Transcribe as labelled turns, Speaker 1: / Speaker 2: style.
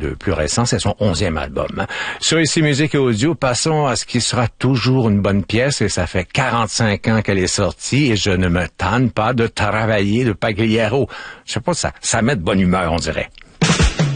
Speaker 1: de plus récent, c'est son 11e album. Hein. Sur ici Musique et Audio, passons à ce qui sera toujours une bonne pièce, et ça fait 45 ans qu'elle est sortie, et je ne me tanne pas de travailler de Pagliaro. Je sais pas, ça met de bonne humeur, on dirait.